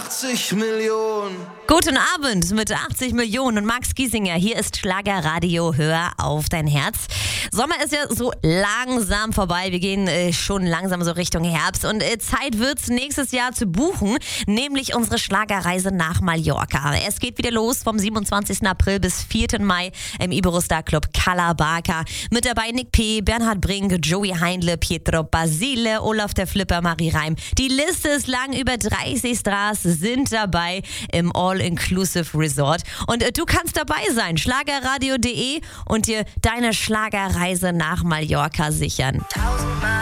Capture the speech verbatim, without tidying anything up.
achtzig Millionen. Guten Abend mit achtzig Millionen und Max Giesinger. Hier ist Schlagerradio, hör auf dein Herz. Sommer ist ja so langsam vorbei. Wir gehen äh, schon langsam so Richtung Herbst und äh, Zeit wird's nächstes Jahr zu buchen, nämlich unsere Schlagerreise nach Mallorca. Es geht wieder los vom siebenundzwanzigsten April bis vierten Mai im Iberostar Club Cala Barca. Mit dabei Nick P., Bernhard Brink, Joey Heindle, Pietro Basile, Olaf der Flipper, Marie Reim. Die Liste ist lang, über dreißig Stars sind dabei im All-Inclusive Resort. Und äh, du kannst dabei sein, schlagerradio punkt de und dir deine Schlagerreise nach Mallorca sichern.